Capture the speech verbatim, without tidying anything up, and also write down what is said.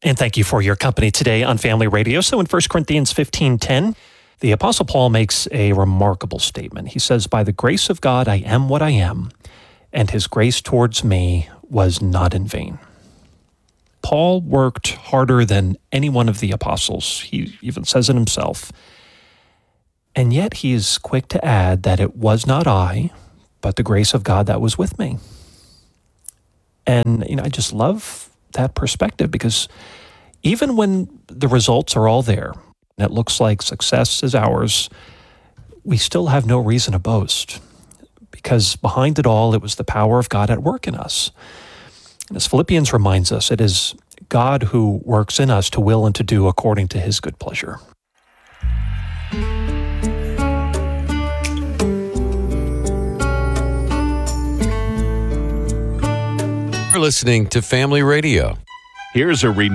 And thank you for your company today on Family Radio. So in First Corinthians fifteen ten, the Apostle Paul makes a remarkable statement. He says, "By the grace of God, I am what I am, and his grace towards me was not in vain." Paul worked harder than any one of the apostles. He even says it himself. And yet he is quick to add that it was not I, but the grace of God that was with me. And you know, I just love that perspective, because even when the results are all there, and it looks like success is ours, we still have no reason to boast, because behind it all, it was the power of God at work in us. And as Philippians reminds us, it is God who works in us to will and to do according to his good pleasure. You're listening to Family Radio. Here's a reminder.